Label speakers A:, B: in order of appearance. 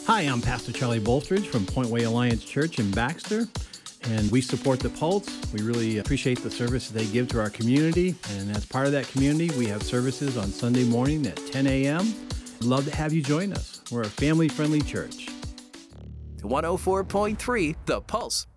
A: Hi, I'm Pastor Charlie Bolstridge from Point Way Alliance Church in Baxter, and we support the Pulse. We really appreciate the service they give to our community, and as part of that community, we have services on Sunday morning at 10 a.m. Love to have you join us. We're a family-friendly church.
B: 104.3 The Pulse.